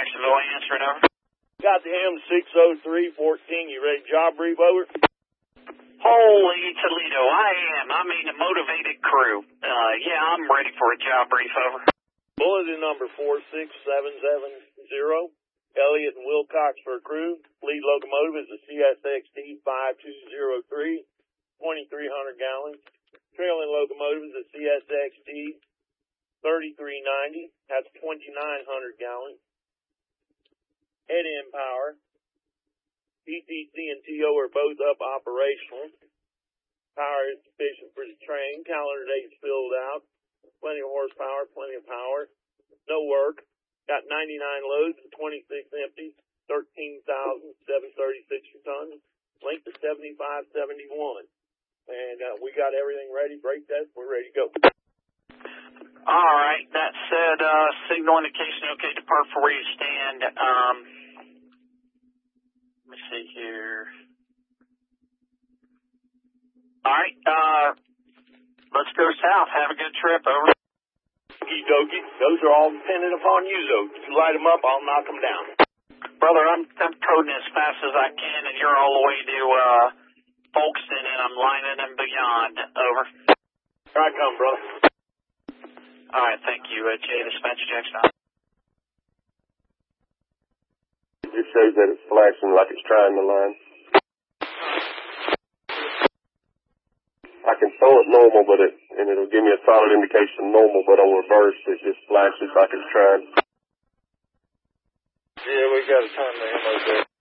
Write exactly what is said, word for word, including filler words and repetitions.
Jacksonville answering over. Got the M six oh three fourteen. You ready? Job brief over? Holy Toledo, I am. I mean a motivated crew. Uh, yeah, I'm ready for a job brief over. Bulletin number four six seven seven zero. Elliott and Wilcox for crew. Lead locomotive is the C S X T five two zero three, twenty-three hundred gallons. Trailing locomotive is the C S X T thirty-three ninety. That's twenty-nine hundred gallons. Head end power. P T C and T O are both up operational. Power is sufficient for the train. Calendar date's filled out. Plenty of horsepower, plenty of power. No work. Got ninety-nine loads and twenty-six empties. thirteen thousand seven hundred thirty-six tons. Length of seventy-five seventy-one. And uh, we got everything ready. Brake test. We're ready to go. All right. That said, uh, signal indication okay. Depart for where you stand. Um, let me see here. All right. Uh, let's go south. Have a good trip. Over. Okie dokie. Those are all dependent upon you, though. If you light them up, I'll knock them down. Brother, I'm, I'm coding as fast as I can, and you're all the way to uh, Folkestone, and I'm lining them beyond. Over. Here I come, brother. All right, thank you, uh, Jay, Dispatcher Jackson. It just shows that it's flashing like it's trying the line. I can throw it normal, but it and it'll give me a solid indication normal, but on reverse it just flashes like it's trying. Yeah, we got to turn the M O there.